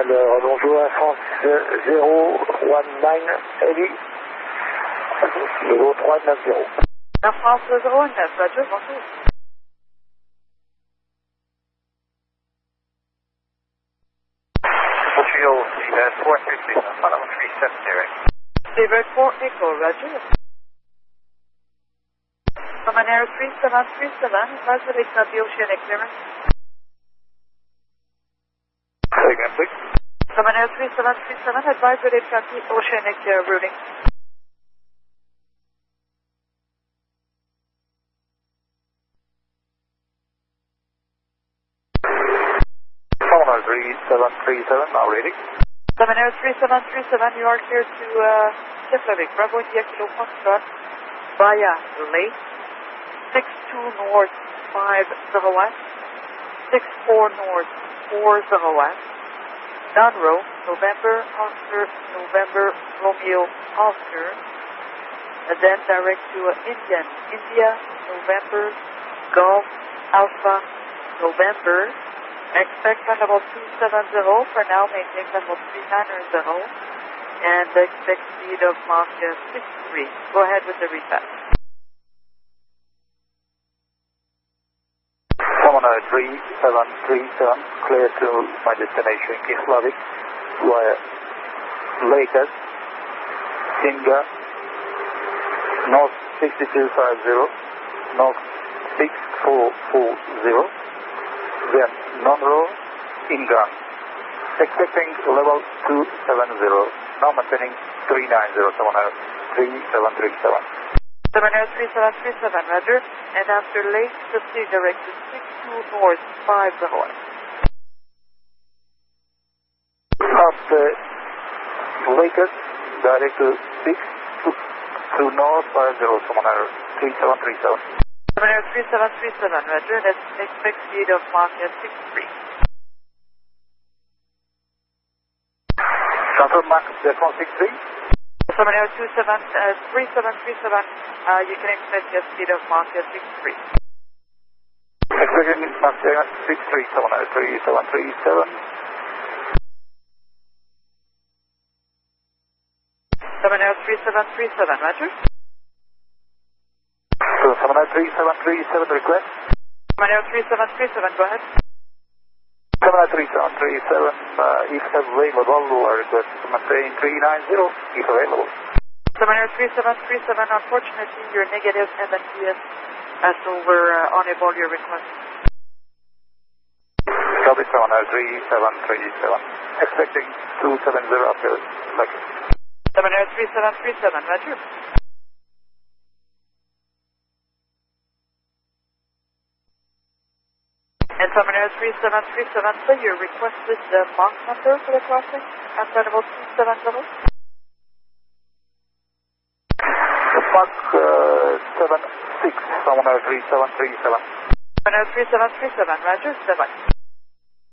Alors, bonjour, Air France 019 Heavy, niveau 390. Air France 019, Roger, bonjour. Montreal, Seabird 436, Panama 370. Seabird 4 Echo, Roger. From an Air 3737, advise the lake of the oceanic clearance. Say again, please. From an Air 3737, advise the lake of the oceanic routing. Sonar 3737, now ready. From an Air 3737, you are clear to Keflavik, Bravo India Kilo Foxtrot, via Lake, 62 North 50 West, 64 North 40 West, Dunrow, November, Oscar, November, Romeo, Oscar, and then direct to India, November, Golf, Alpha, November. Expect level 270, for now maintain level 390, and expect speed of Mach 63. Go ahead with the reset. Sonar 3737, clear to my destination, Keflavik, via Lakers, Singa, North 6250, North 6440, then Monroe, Ingram. Expecting level 270, now maintaining 390, Sonar 3737. Sonar 3737, Roger, and after Lake, proceed direct to 62 North 50 West. After Lakers, direct to 6 to North 50, Sonar 3737. Sonar 3737, Roger, and expect speed of Mach 63. Confirm Mach 63. Sonar 3737, you can expect a speed of Mach 63. Expecting Mach 63, Sonar 3737. Sonar 3737, Roger. Sonar 3737 request. Sonar 3737, go ahead. Sonar 3737, if available, request to maintain 390, if available. Sonar 3737, unfortunately, your negative MNPS, so we're unable your request. Copy, Sonar 3737. Expecting 270 after Lakers. Sonar 3737, Roger. And Sonar 3737, sir, you requested the Mach number for the crossing at level 270? Mach 76, Sonar 3737. Sonar 3737, Roger, 7.